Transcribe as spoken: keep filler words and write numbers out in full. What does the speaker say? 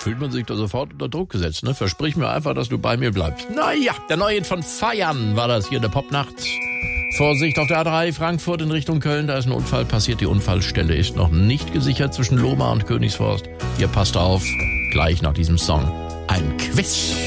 fühlt man sich da sofort unter Druck gesetzt. Ne? Versprich mir einfach, dass du bei mir bleibst. Naja, der neue Hit von Feiern war das hier in der Popnacht. Vorsicht auf der A drei Frankfurt in Richtung Köln. Da ist ein Unfall passiert. Die Unfallstelle ist noch nicht gesichert zwischen Lohmar und Königsforst. Ihr passt auf, gleich nach diesem Song ein Quiz.